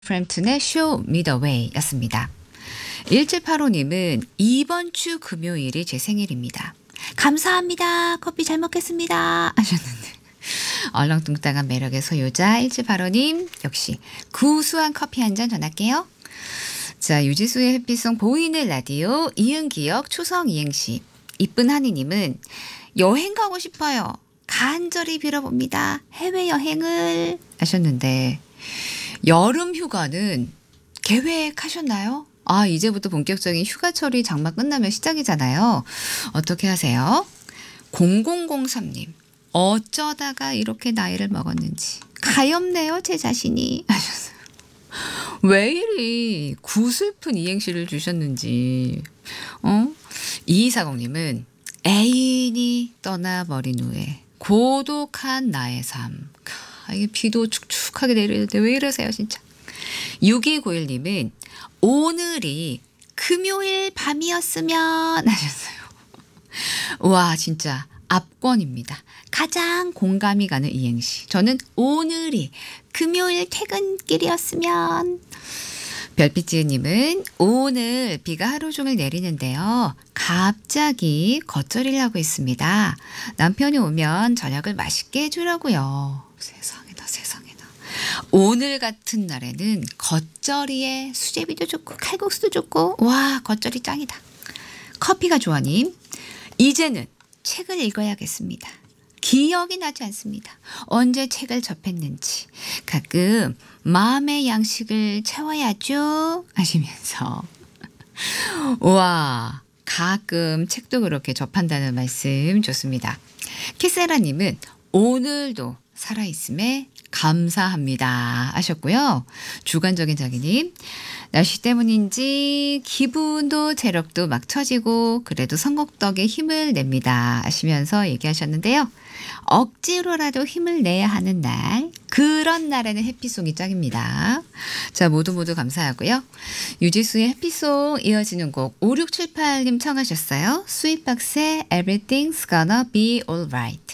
프램튼의 Show Me the Way 였습니다. 1785님은 이번 주 금요일이 제 생일입니다. 감사합니다. 커피 잘 먹겠습니다. 하셨는데 얼렁뚱땅한 매력의 소유자 1785님 역시 구수한 커피 한 잔 전할게요. 자, 유지수의 햇빛송 보이는 라디오 이응기역 초성 이행시 이쁜 하니님은 여행 가고 싶어요. 간절히 빌어봅니다. 해외여행을 하셨는데 여름 휴가는 계획하셨나요? 아, 이제부터 본격적인 휴가철이 장마 끝나면 시작이잖아요. 어떻게 하세요? 0003님 어쩌다가 이렇게 나이를 먹었는지 가엾네요 제 자신이 하셨어요. 왜 이리 구슬픈 이행시를 주셨는지. 2240님은 애인이 떠나버린 후에 고독한 나의 삶. 이게 비도 축축하게 내리는데 왜 이러세요 진짜. 6291님은 오늘이 금요일 밤이었으면 하셨어요. 와 진짜 압권입니다. 가장 공감이 가는 이행시. 저는 오늘이 금요일 퇴근길이었으면. 별빛지은님은 오늘 비가 하루 종일 내리는데요. 갑자기 겉절이를 하고 있습니다. 남편이 오면 저녁을 맛있게 해주려고요. 세상에나 세상에나. 오늘 같은 날에는 겉절이에 수제비도 좋고 칼국수도 좋고 와 겉절이 짱이다. 커피가 좋아님. 이제는 책을 읽어야겠습니다. 기억이 나지 않습니다. 언제 책을 접했는지. 가끔 마음의 양식을 채워야죠 하시면서 와 가끔 책도 그렇게 접한다는 말씀 좋습니다. 키세라님은 오늘도 살아있음에 감사합니다 하셨고요. 주관적인 자기님 날씨 때문인지 기분도 체력도 막 처지고 그래도 선곡덕에 힘을 냅니다 하시면서 얘기하셨는데요. 억지로라도 힘을 내야 하는 날 그런 날에는 해피송이 짱입니다. 자 모두 감사하고요. 유지수의 해피송 이어지는 곡 5678님 청하셨어요. 스윗박스의 Everything's Gonna Be Alright.